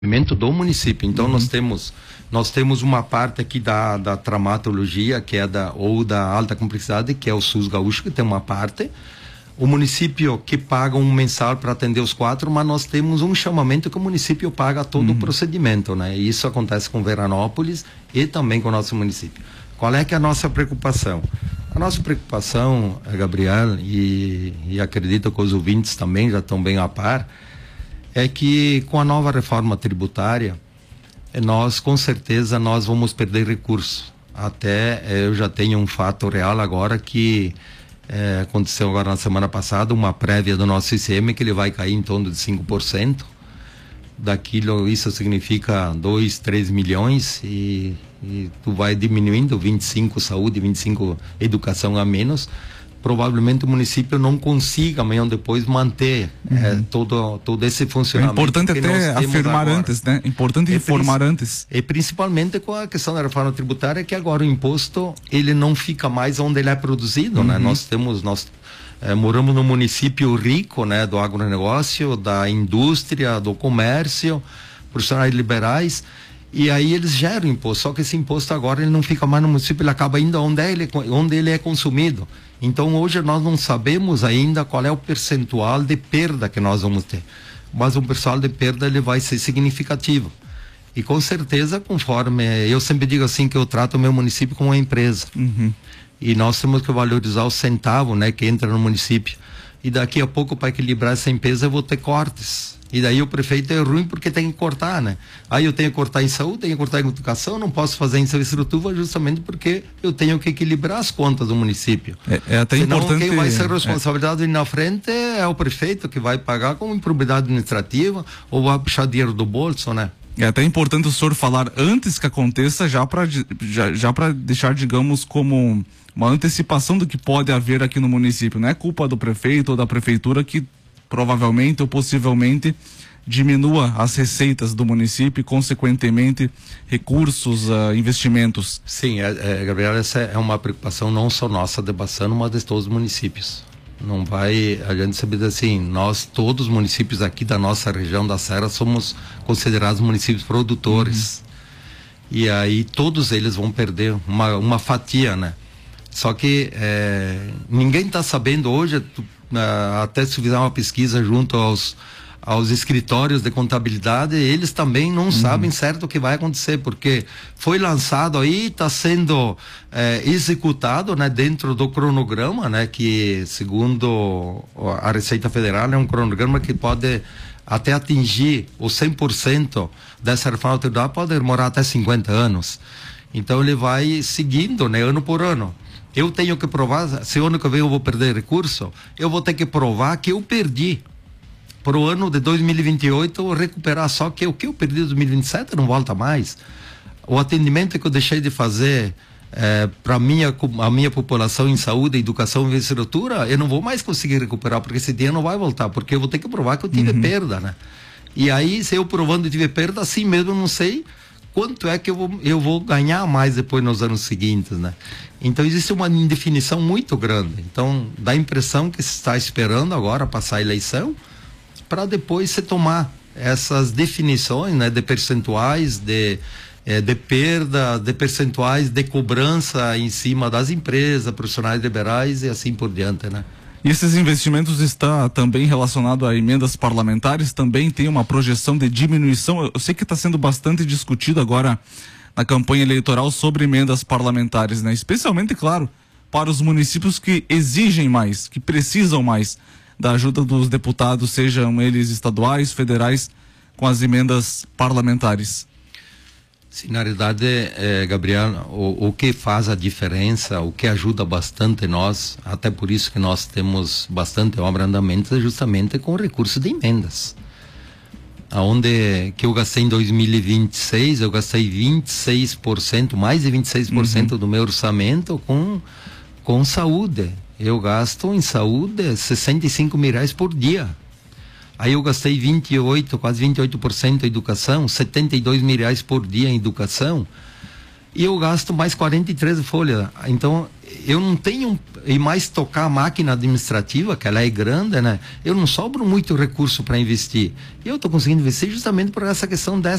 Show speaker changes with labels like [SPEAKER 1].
[SPEAKER 1] do município. Então nós temos uma parte aqui da traumatologia, que é da alta complexidade, que é o SUS gaúcho, que tem uma parte. O município que paga um mensal para atender os 4, mas nós temos um chamamento que o município paga todo o procedimento, né? E isso acontece com Veranópolis e também com o nosso município. Qual é que é a nossa preocupação? A nossa preocupação, Gabriel, e acredito que os ouvintes também já estão bem a par, é que com a nova reforma tributária, nós com certeza nós vamos perder recursos. Até eu já tenho um fato real agora que aconteceu agora na semana passada, uma prévia do nosso ICM que ele vai cair em torno de 5%. Daquilo, isso significa 2, 3 milhões e tu vai diminuindo 25 saúde, 25 educação a menos. Provavelmente o município não consiga amanhã ou depois manter todo esse funcionamento.
[SPEAKER 2] É importante até afirmar antes, né? Importante informar antes.
[SPEAKER 1] E principalmente com a questão da reforma tributária, que agora o imposto ele não fica mais onde ele é produzido, né? Nós moramos num município rico, né? Do agronegócio, da indústria, do comércio, profissionais liberais. E aí eles geram imposto, só que esse imposto agora ele não fica mais no município, ele acaba indo onde ele é consumido. Então hoje nós não sabemos ainda qual é o percentual de perda que nós vamos ter, mas o percentual de perda ele vai ser significativo. E com certeza, conforme eu sempre digo assim, que eu trato o meu município como uma empresa. E nós temos que valorizar o centavo, né, que entra no município. E daqui a pouco, para equilibrar essa empresa, eu vou ter cortes. E daí o prefeito é ruim porque tem que cortar, né? Aí eu tenho que cortar em saúde, tenho que cortar em educação, não posso fazer em infraestrutura justamente porque eu tenho que equilibrar as contas do município.
[SPEAKER 2] É até
[SPEAKER 1] senão,
[SPEAKER 2] importante...
[SPEAKER 1] quem vai ser responsabilidade na frente é o prefeito, que vai pagar com improbidade administrativa ou vai puxar dinheiro do bolso, né?
[SPEAKER 2] É até importante o senhor falar antes que aconteça, já para deixar, digamos, como uma antecipação do que pode haver aqui no município. Não é culpa do prefeito ou da prefeitura que provavelmente ou possivelmente diminua as receitas do município e, consequentemente, recursos, investimentos.
[SPEAKER 1] Sim, Gabriel, essa é uma preocupação não só nossa de Bassano, mas de todos os municípios. Não vai, a gente sabe assim, nós, todos os municípios aqui da nossa região da Serra, somos considerados municípios produtores. E aí todos eles vão perder uma fatia, né? Só que ninguém está sabendo hoje, até se fizer uma pesquisa junto aos escritórios de contabilidade, eles também não sabem certo o que vai acontecer, porque foi lançado aí, está sendo executado, né, dentro do cronograma, né, que segundo a Receita Federal é um cronograma que pode até atingir os 100% dessa reforma tributária, pode demorar até 50 anos. Então ele vai seguindo, né, ano por ano. Eu tenho que provar, se o ano que vem eu vou perder recurso, eu vou ter que provar que eu perdi. Para o ano de 2028 eu recuperar, só que o que eu perdi em 2027 não volta mais. O atendimento que eu deixei de fazer para a minha população em saúde, educação e infraestrutura, eu não vou mais conseguir recuperar, porque esse dinheiro não vai voltar, porque eu vou ter que provar que eu tive perda, né? E aí, se eu provando que tive perda, assim mesmo eu não sei quanto é que eu vou ganhar mais depois nos anos seguintes, né? Então existe uma indefinição muito grande. Então dá a impressão que se está esperando agora passar a eleição para depois se tomar essas definições, né, de percentuais de perda, de percentuais de cobrança em cima das empresas, profissionais liberais e assim por diante, né?
[SPEAKER 2] E esses investimentos está também relacionado a emendas parlamentares, também tem uma projeção de diminuição. Eu sei que está sendo bastante discutido agora na campanha eleitoral sobre emendas parlamentares, né? Especialmente, claro, para os municípios que exigem mais, que precisam mais da ajuda dos deputados, sejam eles estaduais, federais, com as emendas parlamentares.
[SPEAKER 1] Sim, na realidade, Gabriel, o que faz a diferença, o que ajuda bastante nós, até por isso que nós temos bastante obra em andamento, é justamente com o recurso de emendas. Aonde que eu gastei em 2026, eu gastei 26%, mais de 26% do meu orçamento com saúde. Eu gasto em saúde R$65 mil por dia. Aí eu gastei quase 28% em educação, R$72 mil por dia em educação. e eu gasto mais 43 folhas. Então, eu não tenho, e mais tocar a máquina administrativa, que ela é grande, né? Eu não sobro muito recurso para investir. E eu estou conseguindo investir justamente por essa questão